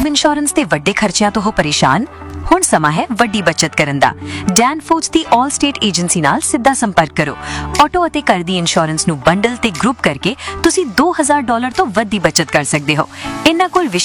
ਜੀਵ ਇੰਸ਼ੋਰੈਂਸ ਦੇ ਵੱਡੇ ਖਰਚਿਆਂ ਤੋਂ ਹੋ ਪਰੇਸ਼ਾਨ? ਹੁਣ ਸਮਾਂ ਹੈ ਵੱਡੀ ਬਚਤ ਕਰਨ ਦਾ। ਡੈਨਫੋਰਡ ਦੀ ਆਲ ਸਟੇਟ ਏਜੰਸੀ ਨਾਲ ਸਿੱਧਾ ਸੰਪਰਕ ਕਰੋ। ਆਟੋ ਅਤੇ ਘਰ ਦੀ ਇੰਸ਼ੋਰੈਂਸ ਨੂੰ ਬੰਡਲ ਤੇ ਗਰੁੱਪ ਕਰਕੇ ਤੁਸੀਂ $2000 ਤੋਂ ਵੱਧ ਦੀ ਬਚਤ ਕਰ ਸਕਦੇ ਹੋ। ਇਹਨਾਂ ਕੋਲ